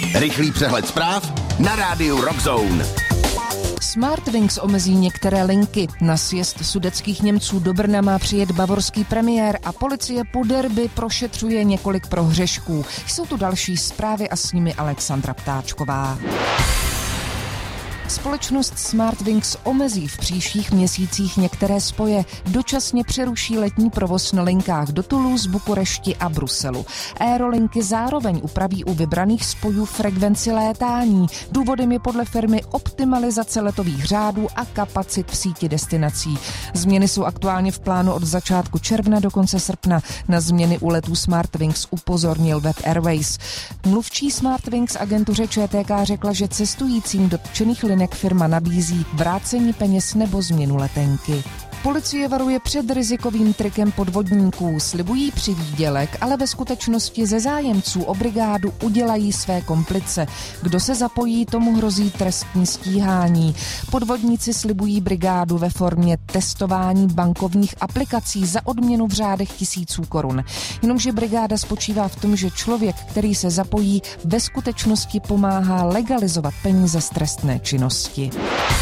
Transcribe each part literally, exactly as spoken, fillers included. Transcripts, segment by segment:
Rychlý přehled zpráv na rádiu Rockzone. Smartwings omezí některé linky. Na sjezd sudetských Němců do Brna má přijet bavorský premiér a policie po derby prošetřuje několik prohřešků. Jsou tu další zprávy a s nimi Alexandra Ptáčková. Společnost Smartwings omezí v příštích měsících některé spoje, dočasně přeruší letní provoz na linkách do Toulouse, Bukurešti a Bruselu. Aerolinky zároveň upraví u vybraných spojů frekvenci létání. Důvodem je podle firmy optimalizace letových řádů a kapacit v síti destinací. Změny jsou aktuálně v plánu od začátku června do konce srpna. Na změny u letů Smartwings upozornil Web Airways. Mluvčí Smartwings agentuře ČTK řekla, že cestujícím dotčených linek firma nabízí vrácení peněz nebo změnu letenky. Policie varuje před rizikovým trikem podvodníků. Slibují přivýdělek, ale ve skutečnosti ze zájemců o brigádu udělají své komplice. Kdo se zapojí, tomu hrozí trestní stíhání. Podvodníci slibují brigádu ve formě testování bankovních aplikací za odměnu v řádech tisíců korun. Jenomže brigáda spočívá v tom, že člověk, který se zapojí, ve skutečnosti pomáhá legalizovat peníze z trestné činnosti.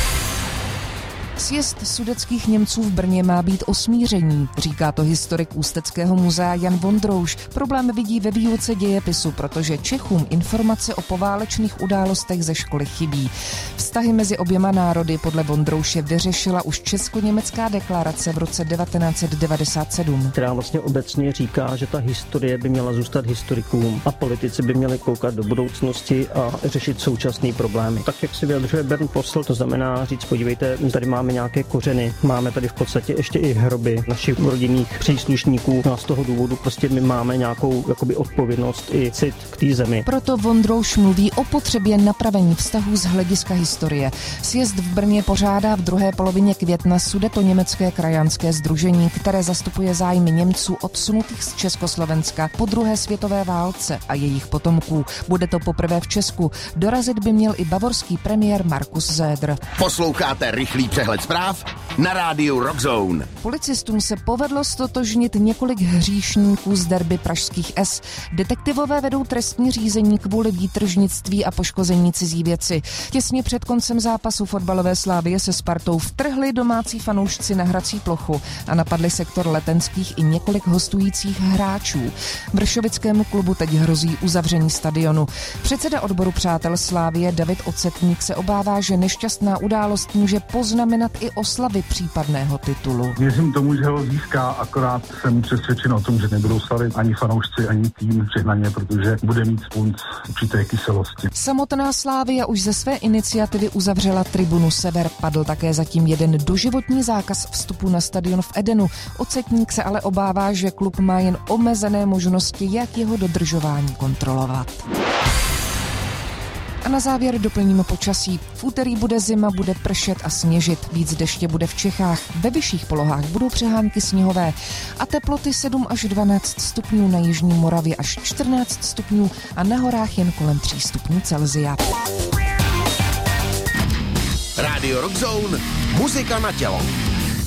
Sjezd sudetských Němců v Brně má být o smíření, říká to historik Ústeckého muzea Jan Vondrouš. Problém vidí ve výuce dějepisu, protože Čechům informace o poválečných událostech ze školy chybí. Vztahy mezi oběma národy podle Vondrouše vyřešila už česko-německá deklarace v roce devatenáct set devadesát sedm. Která vlastně obecně říká, že ta historie by měla zůstat historikům a politici by měli koukat do budoucnosti a řešit současné problémy. Tak jak si vyjadřuje Bernd Posselt, to znamená říct, podívejte, tady máme nějaké kořeny, máme tady v podstatě ještě i hroby našich rodinných příslušníků a z toho důvodu prostě my máme nějakou jakoby odpovědnost i cit k té zemi. Proto Vondrouš mluví o potřebě napravení vztahů z hlediska historie. Sjezd v Brně pořádá v druhé polovině května Sudetoněmecké krajanské sdružení, které zastupuje zájmy Němců odsunutých z Československa po druhé světové válce a jejich potomků. Bude to poprvé v Česku. Dorazit by měl i bavorský premiér Markus Söder. Posloucháte rychlý přehled zpráv na rádiu Rockzone. Policistům se povedlo stotožnit několik hříšníků z derby pražských S. Detektivové vedou trestní řízení kvůli výtržnictví a poškození cizí věci. Těsně před koncem zápasu fotbalové Slavie se Spartou vtrhli domácí fanoušci na hrací plochu a napadli sektor Letenských i několik hostujících hráčů. Vršovickému klubu teď hrozí uzavření stadionu. Předseda odboru přátel Slavie David Ocetník se obává, že nešťastná událost může poznamenat i oslavy případného titulu. Věřím tomu, že ho získá, akorát jsem přesvědčen o tom, že nebudou slavit ani fanoušci, ani tým přehnaně, protože bude mít punc určité kyselosti. Samotná Slavia už ze své iniciativy uzavřela tribunu Sever. Padl také zatím jeden doživotní zákaz vstupu na stadion v Edenu. Ocetník se ale obává, že klub má jen omezené možnosti, jak jeho dodržování kontrolovat. A na závěr doplníme počasí. V úterý bude zima, bude pršet a sněžit. Víc deště bude v Čechách. Ve vyšších polohách budou přehánky sněhové a teploty sedm až dvanáct stupňů na jižní Moravě až čtrnáct stupňů a na horách jen kolem tří stupňů Celsia. Rádio Rockzone, muzika na tělo.